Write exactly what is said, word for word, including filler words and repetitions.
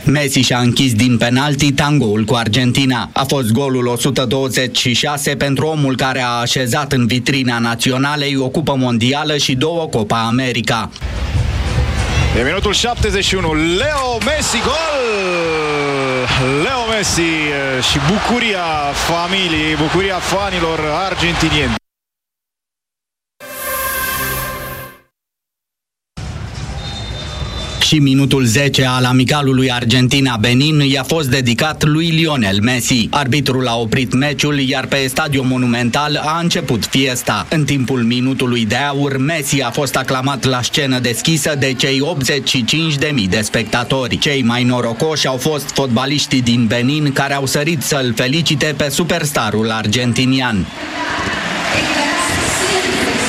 Messi și-a închis din penalti tangoul cu Argentina. A fost golul o sută douăzeci și șase pentru omul care a așezat în vitrina naționalei o cupă mondială și două Copa America. E minutul șaptezeci și unu. Leo Messi, gol! Leo Messi și bucuria familiei, bucuria fanilor argentinieni. Și minutul zece al amicalului Argentina-Benin i-a fost dedicat lui Lionel Messi. Arbitrul a oprit meciul, iar pe Stadiul Monumental a început fiesta. În timpul minutului de aur, Messi a fost aclamat la scenă deschisă de cei optzeci și cinci de mii de spectatori. Cei mai norocoși au fost fotbaliștii din Benin, care au sărit să-l felicite pe superstarul argentinian.